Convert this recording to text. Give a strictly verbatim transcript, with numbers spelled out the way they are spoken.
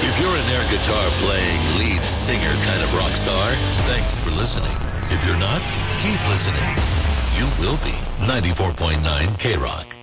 If you're an air guitar playing, lead singer kind of rock star, thanks for listening. If you're not, keep listening. You will be. ninety-four point nine K-Rock.